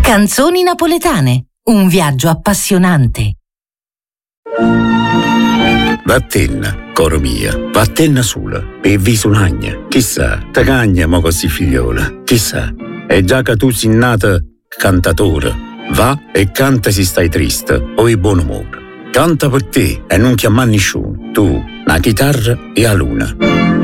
Canzoni napoletane, un viaggio appassionante. Vattenna, coro mia, vattenna sola, per visulagna, chissà, te cagna mo così figliola, chissà, è già che tu sei nata cantatore, va e canta se stai triste o in buon umore. Canta per te e non chiamare nessuno, tu, la chitarra e la luna.